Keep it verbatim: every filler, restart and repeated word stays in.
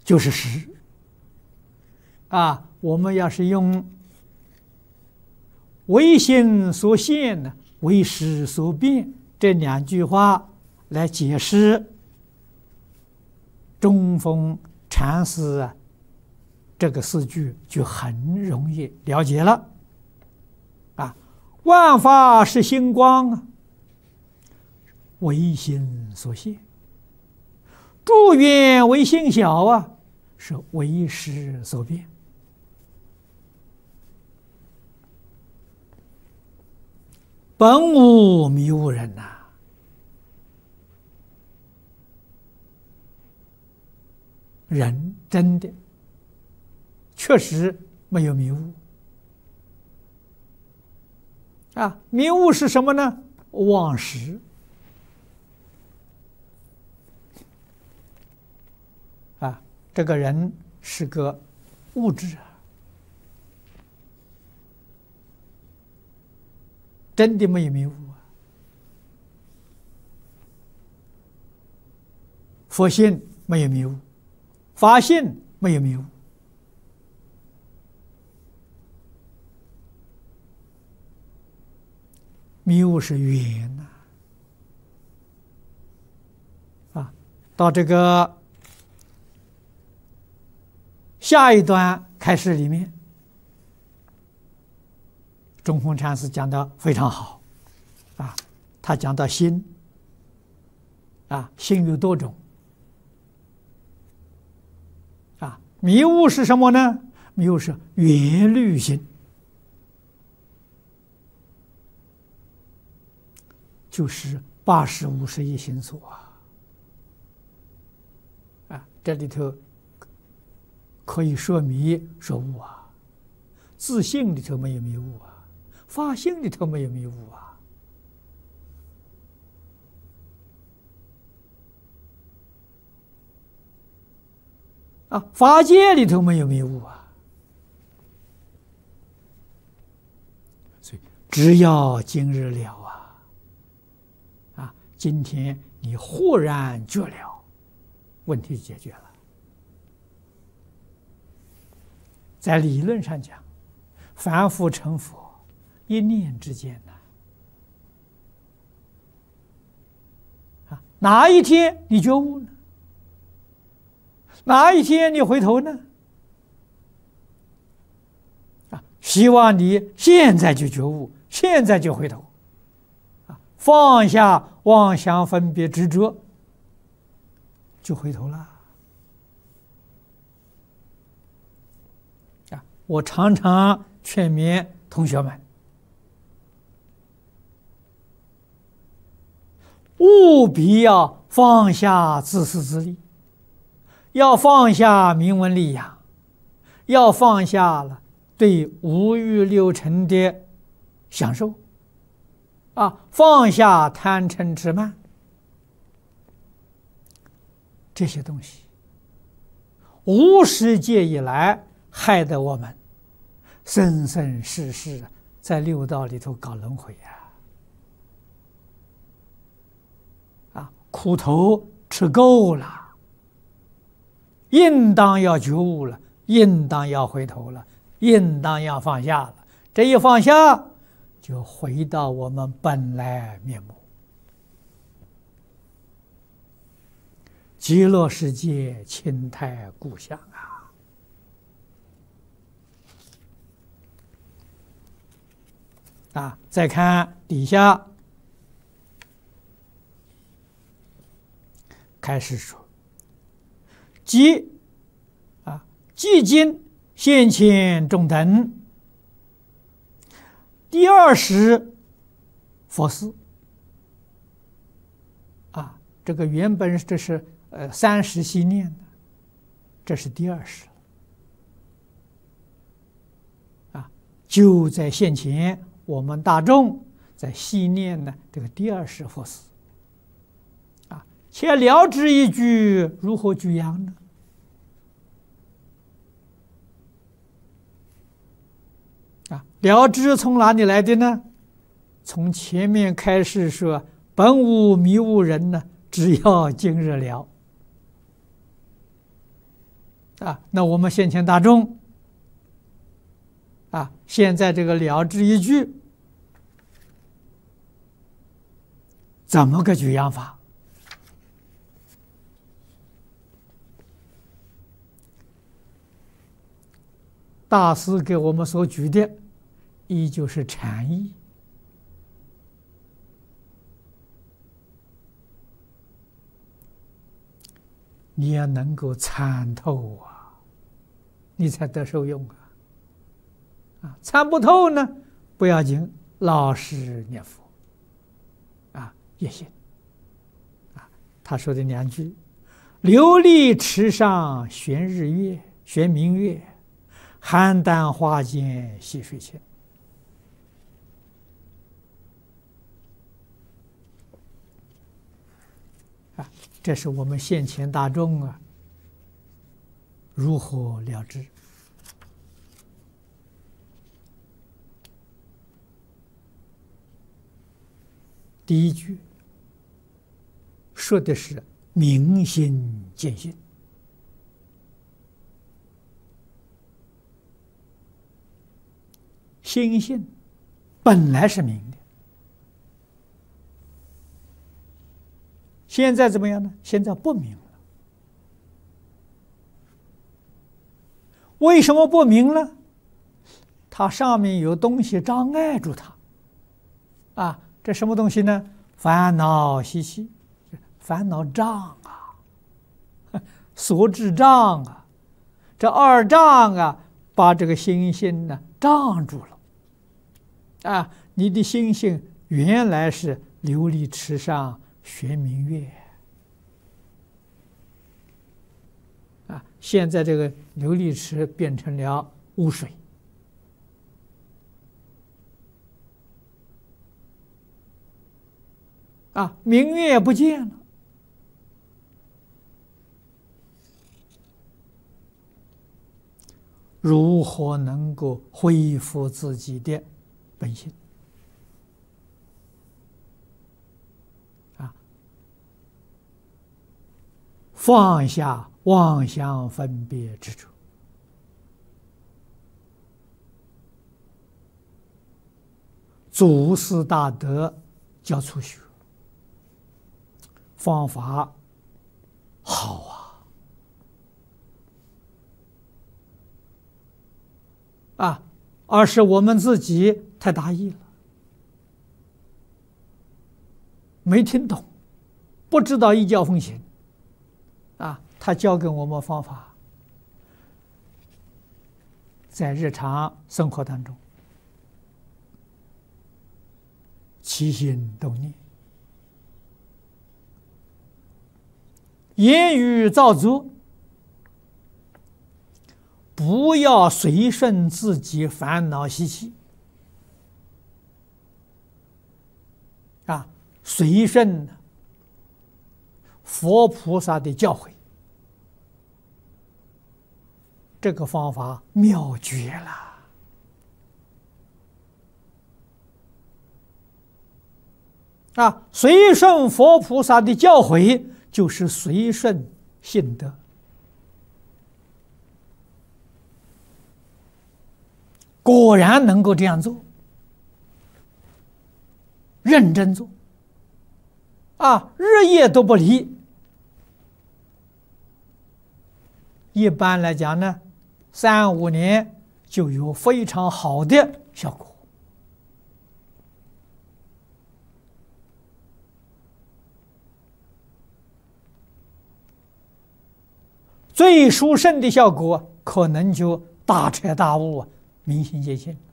就是实。啊，我们要是用唯心所现呢，唯识所变这两句话来解释中峰禅师啊这个四句，就很容易了解了。啊，万法是星光啊，唯心所现；诸缘为性小啊，是唯识所变。本无迷悟人呐、啊，人真的确实没有迷悟啊！迷悟是什么呢？忘识啊！这个人是个物质啊，真的没有迷悟啊！佛性没有迷悟，法性没有迷悟。迷悟是缘呐、啊，啊，到这个下一段开始里面，中峰禅师讲的非常好，啊，他讲到心，啊，心有多种，啊，迷悟是什么呢？迷悟是缘虑心。就是八十五十一心所啊，啊，这里头可以说迷说悟啊，自性里头没有迷悟啊，法性里头没有迷悟啊，啊，法界里头没有迷悟啊，所以只要今日了啊。今天你豁然觉了，问题解决了。在理论上讲，凡夫成佛，一念之间呐、啊，啊，哪一天你觉悟呢？哪一天你回头呢？啊，希望你现在就觉悟，现在就回头。放下妄想分别执着，就回头了。啊，我常常劝勉同学们，务必要放下自私自利，要放下名闻利养，要放下了对五欲六尘的享受。啊，放下贪嗔痴慢，这些东西，无始界以来害得我们生生世世在六道里头搞轮回呀！啊，苦头吃够了，应当要觉悟了，应当要回头了，应当要放下了。这一放下，就回到我们本来面目，极乐世界清泰故乡啊！啊，再看底下，开始说，即啊，即今现前众等。第二识佛事啊，这个原本这是呃三识习念的，这是第二识啊，就在现前，我们大众在习念呢这个第二识佛事啊，且了知一句如何具养呢？啊，了知从哪里来的呢？从前面开始说，本无迷悟人呢，只要今日了。 啊，那我们现前大众啊，现在这个了知一句，怎么个举样法？大师给我们所举的，依旧是禅意。你要能够参透啊，你才得受用啊！啊，参不透呢，不要紧，老实念佛，啊，也行。啊，他说的两句：琉璃池上悬日月，悬明月；邯郸花间戏水前。啊，这是我们现前大众啊，如何了知？第一句说的是明心见性，心性本来是明的。现在怎么样呢？现在不明了。为什么不明了？它上面有东西障碍住它。啊，这什么东西呢？烦恼习气，烦恼障啊，所知障啊，这二障啊，把这个心性呢障住了。啊，你的心性原来是琉璃池上悬明月啊，现在这个琉璃池变成了污水啊，明月不见了。如何能够恢复自己的本性？放下妄想分别执着，祖师大德教初学，方法好啊！啊，而是我们自己太大意了，没听懂，不知道依教奉行。啊，他教给我们方法，在日常生活当中，起心动念，言语造作，不要随顺自己烦恼习气，啊，随顺佛菩萨的教诲，这个方法妙绝了啊！随顺佛菩萨的教诲，就是随顺性德。果然能够这样做，认真做啊，日夜都不离。一般来讲呢，三五年就有非常好的效果。最殊胜的效果，可能就大彻大悟、明心见性。